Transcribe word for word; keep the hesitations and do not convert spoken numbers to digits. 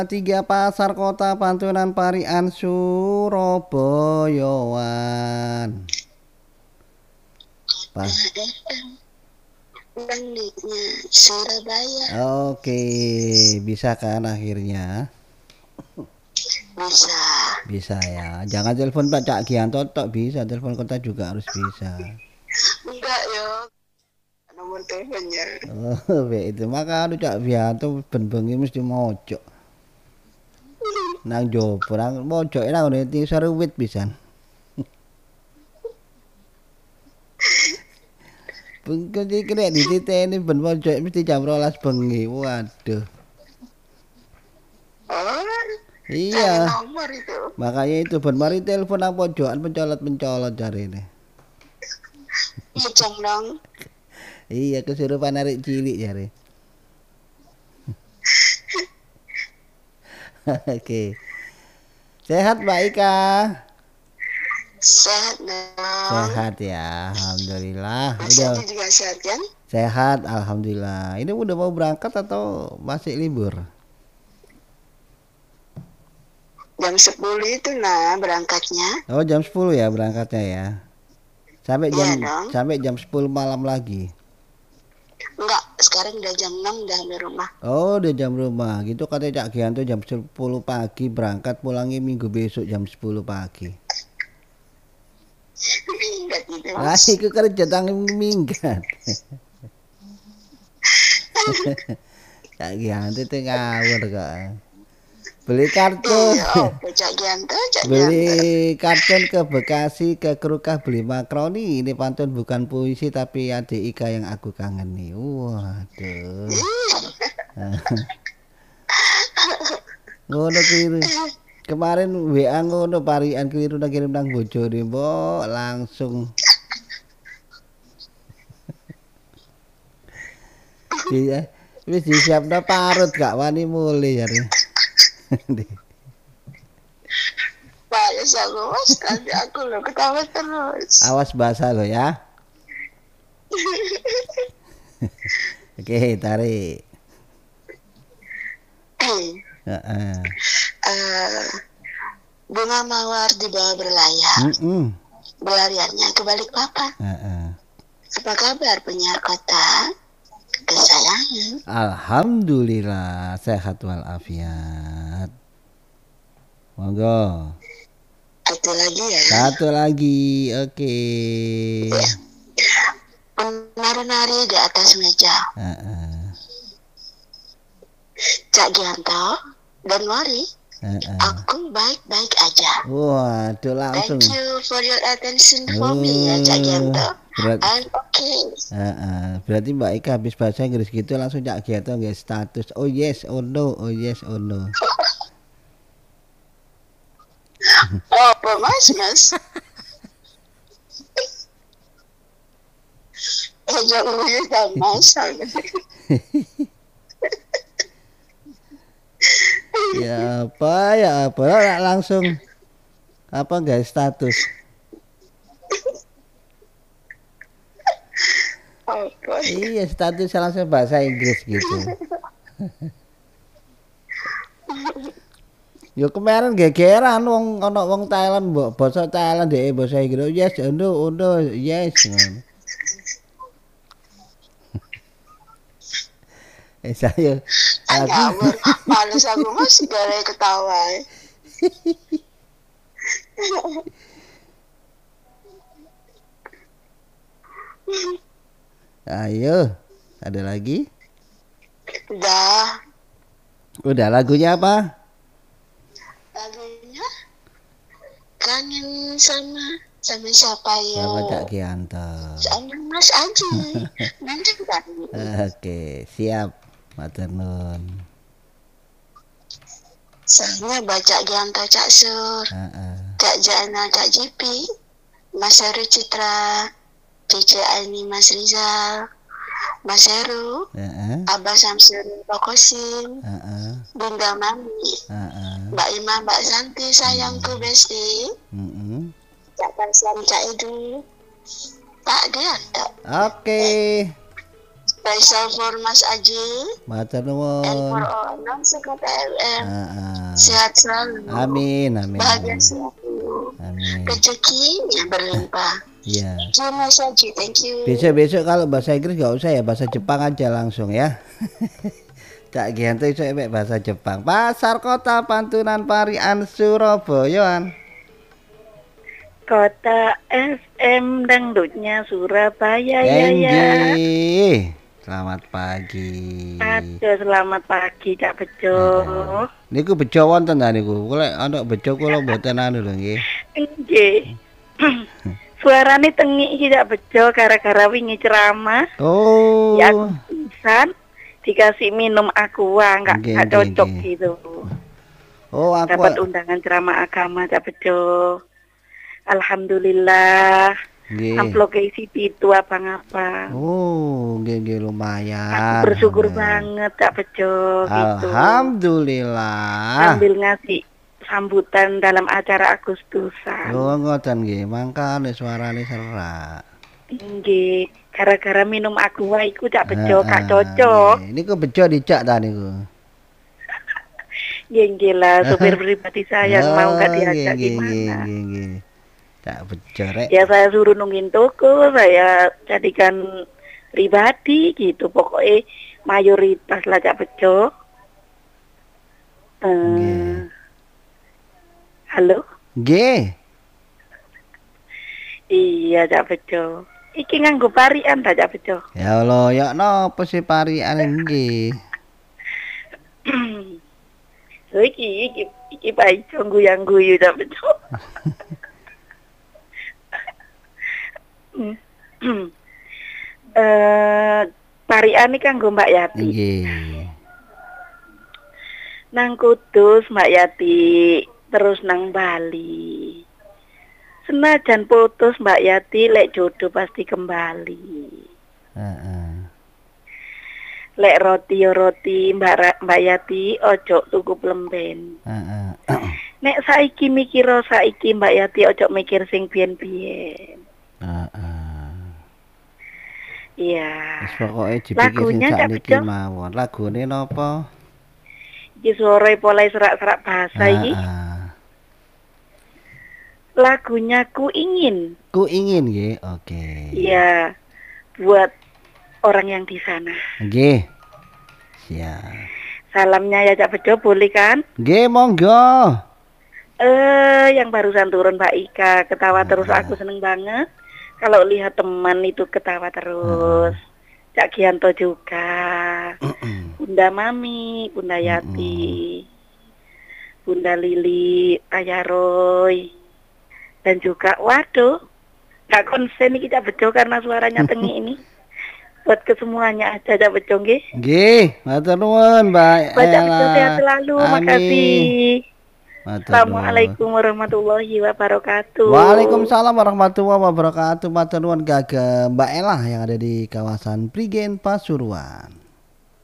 Tiga Pasar Kota Pantunan Parian Surabayaan. Pas. Banditnya Surabaya. Oke, bisa kan akhirnya? Bisa. Bisa ya. Jangan telepon Pak Cak Gianto tok bisa, telepon kota juga harus bisa. Enggak ya. Nomor teleponnya. Oh, itu maka anu Cak Gianto ben bengi mesti mojok. Nang jopo nang mojok nang ngene iki saruwit pisan. Bengkel iki nek dititeni ben mojok mesti jam rolas bengi. Waduh. Oh. Iya. Nomor itu. Makanya itu ben mari telepon nang pojokan pencolot-pencolot jarine. Ngeceng dong. Iya kesurupan narik cilik jare. Oke. Sehat Mbak Ika? Sehat dong. Sehat ya, alhamdulillah. Udah. Udah Juga sehat kan? sehat, alhamdulillah. Ini udah mau berangkat atau masih libur? Jam sepuluh itu nah berangkatnya. Oh jam sepuluh ya berangkatnya ya. Sampai jam Iya dong. sampai jam sepuluh malam lagi. Enggak, sekarang udah jam enam udah di rumah. Oh, udah jam rumah. Gitu katanya Cak Gianto jam sepuluh pagi berangkat, pulangnya minggu besok jam sepuluh pagi. Minggat itu. Lah iku kerja tanggung minggat. Cak Gianto itu ngawur kok. Beli kartun. Iya, Cak Gianto, Cak Gianto. Beli kartun ke Bekasi, ke Krukah beli makroni. Ini pantun bukan puisi tapi adik Ika yang aku kangeni. Waduh. Ngono keliru. Kemarin W A ngono parian keliru nang kirim nang bojone, mbok langsung. Iya, wis disiapno parut gak wani mulih jare. Pak, ya aku mas, nanti aku lo ketawa terus. Awas basah lo ya. Oke, tarik. uh, bunga mawar di bawah berlayar. Mm -mm. Berlariannya ke Balikpapan. Uh -uh. Apa kabar penyiar kota kesayangan? Alhamdulillah sehat walafiat. Monggo. Satu lagi ya. Satu lagi, oke. Okay. Menari-nari di atas meja. Uh -uh. Cak Gianto dan Mori. Uh -uh. Aku baik-baik aja. Waduh langsung. Thank you for your attention for me ya Cak Gianto. Berat, I'm okay. Uh -uh. Berarti Mbak Ika habis bahasa Inggris gitu langsung Cak Gianto nggak status. Oh yes, oh no, oh yes, oh no. Oh, apa mas, mas? Eh, jangan begitu mas. Ya apa ya apa langsung apa nggak status? Apa? Iya status langsung bahasa Inggris gitu. Yo kemarin gegeran wong ana wong Thailand mbok basa Thailand dhek basa Inggris. Yes, no, no, yes. Eh saya aku males aku mas gara ketawa. Ayo, ada lagi? Udah. Udah lagunya apa? Lagunya kangen sama sama siapa ya? Sama Cak Gianto. Sama Mas Aji. Nanti kan. Oke, siap. Matur nuwun. Saya baca Gianto Cak Sur. Uh -uh. Cak Jana Cak Jipi. Mas Heru Citra. Cici Aini Mas Rizal. Mas Heru, uh -uh. Abah Samsul Pokosim, uh -uh. Bunda Mami, uh -uh. Mbak Ima, Mbak Santi, sayangku uh -uh. Besti, uh -uh. Cak Paslan, Cak Edu, Pak Gianto. Oke. Faisal for Mas Aji. Matur And for nuwun. all non-sekot T L M. Heeh. Sehat selalu. Amin, amin, Bahagia amin. selalu. Amin. Rezekinya berlimpah. Iya. Terima kasih, thank you. Besok-besok kalau bahasa Inggris nggak usah ya, bahasa Jepang aja langsung ya. Cak Gianto iso emek bahasa Jepang. Pasar Kota Pantunan Parian Surabaya. Kota F M dangdutnya Surabaya ya ya. Enggih. Selamat pagi. Aduh, selamat pagi Cak Bejo. Heeh. Niku bejo wonten ta niku. Kula ana bejo kula mboten anu lho nggih. Nggih. Suarane tengik iki Cak Bejo gara-gara wingi ceramah. Oh. Ya pisan dikasih minum aqua enggak Nggih, enggak nggih, cocok nggih. gitu. Oh, aku Dapat undangan ceramah agama Cak Bejo. Alhamdulillah. nggih. Amplop isi pitu abang-abang. Oh, nggih nggih lumayan. Aku bersyukur banget Kak Bejo gitu. Alhamdulillah. Sambil ngasih sambutan dalam acara Agustusan. Oh, ngoten nggih. Mangkane suarane serak. Nggih, gara-gara minum aqua iku Cak Bejo Heeh, gak cocok. nggih. Niku bejo dijak ta niku. Nggih nggih lah, supir pribadi saya yang mau gak Oh, diajak nggih, nggih, gimana. nggih, nggih. Tak bejo rek. Ya saya suruh nungguin toko, saya jadikan pribadi gitu. Pokoknya mayoritas lah Cak Bejo. Eh, Nggih. halo? Nggih. Iya Cak Bejo. Iki nganggo parian ta Cak Bejo? Ya Allah, ya napa sih parian nggih. So iki iki iki baik guyang guyu Cak Bejo. Eh parian iki kanggo Mbak Yati. Nggih. Nang Kudus Mbak Yati, terus nang Bali. Senajan putus Mbak Yati, lek jodoh pasti kembali. Heeh. Lek roti yo roti Mbak Ra- Mbak Yati, ojo tuku plemben. Heeh. Nek saiki mikir saiki Mbak Yati, ojo mikir sing biyen-biyen. Heeh. Iya. Wis pokoke dipikir sing Lagunya Cak sakniki Bejo, mawon. Lagune napa? iki sore polai serak-serak bahasa iki. Heeh. Lagunya Ku Ingin. Ku ingin nggih. Oke. Iya. Buat orang yang di sana. Nggih. Siap. Salamnya ya Cak Bejo, boleh kan? Nggih, monggo. Eh, yang barusan turun Mbak Ika, ketawa terus, Ah. aku seneng banget. Kalau lihat teman itu ketawa terus. Cak Gianto juga. Bunda Mami, Bunda Yati, Bunda Lili, Ayah Roy, dan juga, waduh, gak konsen nih Cak Bejo karena suaranya tengi ini. Buat kesemuanya aja Cak Bejo nggih. Nggih, matur nuwun, Mbak Buat Cak Bejo Ella. sehat selalu, Amin. makasih. Matur nuwun. Assalamualaikum warahmatullahi wabarakatuh. Waalaikumsalam warahmatullahi wabarakatuh. Matur nuwun kagem Mbak Ella yang ada di kawasan Prigen Pasuruan.